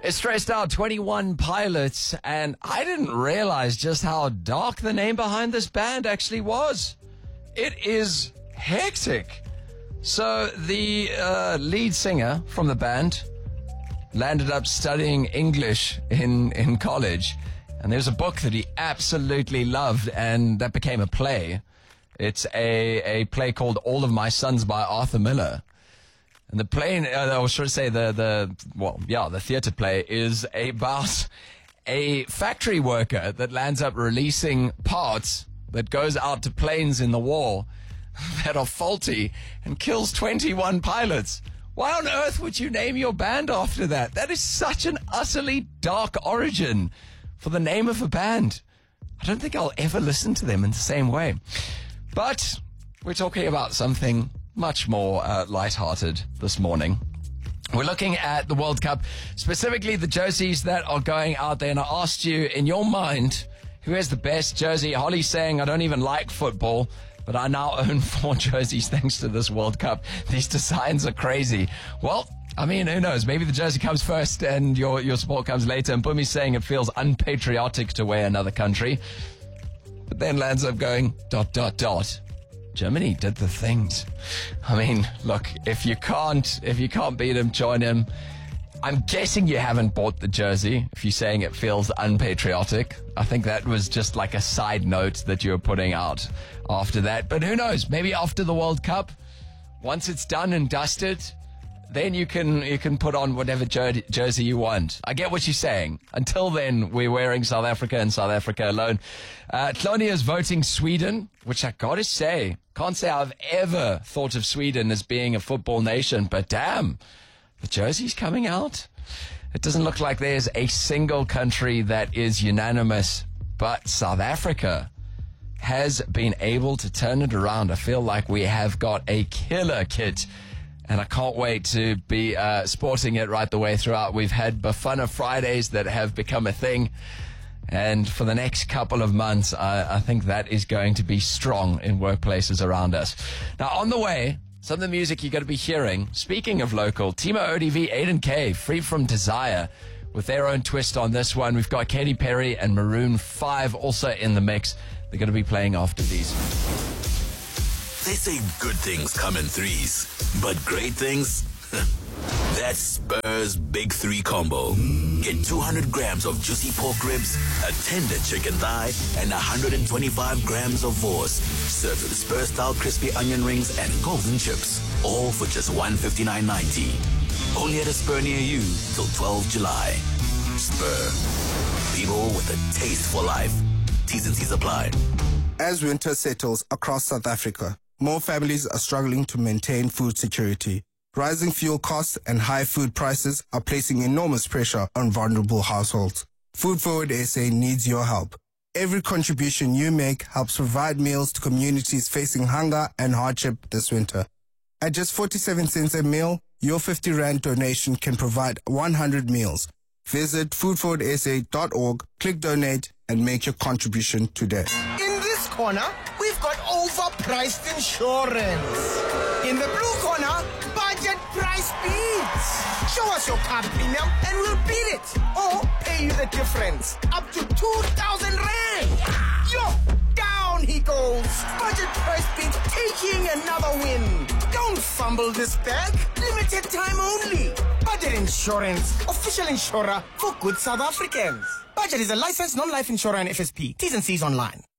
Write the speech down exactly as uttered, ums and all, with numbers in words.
It's Stressed Out, twenty-one Pilots, and I didn't realize just how dark the name behind this band actually was. It is hectic. So the uh, lead singer from the band landed up studying English in, in college, and there's a book that he absolutely loved, and that became a play. It's a, a play called All of My Sons by Arthur Miller. And the play, uh, or should I say the, the, well, yeah, the theater play is about a factory worker that lands up releasing parts that goes out to planes in the war that are faulty and kills twenty-one pilots. Why on earth would you name your band after that? That is such an utterly dark origin for the name of a band. I don't think I'll ever listen to them in the same way. But we're talking about something much more uh, lighthearted this morning. We're looking at the World Cup, specifically the jerseys that are going out there. And I asked you, in your mind, who has the best jersey? Holly's saying, I don't even like football, but I now own four jerseys thanks to this World Cup. These designs are crazy. Well, I mean, who knows? Maybe the jersey comes first and your, your sport comes later. And Bumi's saying it feels unpatriotic to wear another country. But then lands up going, dot, dot, dot. Germany did the things. I mean, look, if you can't, if you can't beat him, join him. I'm guessing you haven't bought the jersey if you're saying it feels unpatriotic. I think that was just like a side note that you were putting out after that. But who knows? Maybe after the World Cup, once it's done and dusted, then you can you can put on whatever jer- jersey you want. I get what you're saying. Until then, we're wearing South Africa and South Africa alone. Uh, Clonia is voting Sweden, which I gotta say, can't say I've ever thought of Sweden as being a football nation, but damn, the jersey's coming out. It doesn't look like there's a single country that is unanimous, but South Africa has been able to turn it around. I feel like we have got a killer kit, and I can't wait to be uh, sporting it right the way throughout. We've had Bafana Fridays that have become a thing. And for the next couple of months, I, I think that is going to be strong in workplaces around us. Now, on the way, some of the music you're going to be hearing. Speaking of local, Timo O D V, Aiden K, Free From Desire, with their own twist on this one. We've got Katy Perry and Maroon five also in the mix. They're going to be playing after these. They say good things come in threes, but great things? That's Spur's Big Three Combo. Get two hundred grams of juicy pork ribs, a tender chicken thigh, and one hundred twenty-five grams of vorst. Served with Spur-style crispy onion rings and golden chips. All for just one hundred fifty-nine ninety. Only at a Spur near you till twelfth of July. Spur. People with a taste for life. T's and C's apply. As winter settles across South Africa, more families are struggling to maintain food security. Rising fuel costs and high food prices are placing enormous pressure on vulnerable households. Food Forward S A needs your help. Every contribution you make helps provide meals to communities facing hunger and hardship this winter. At just forty-seven cents a meal, your fifty rand donation can provide one hundred meals. Visit food forward s a dot org, click donate, and make your contribution today. In this corner, we've got overpriced insurance. In the blue corner, budget price beats. Show us your car premium and we'll beat it. Or pay you the difference. Up to two thousand rand. Yo, down he goes. Budget price beats taking another win. Don't fumble this bag. Limited time only. Budget Insurance, official insurer for good South Africans. Budget is a licensed non-life insurer and F S P. T's and C's online.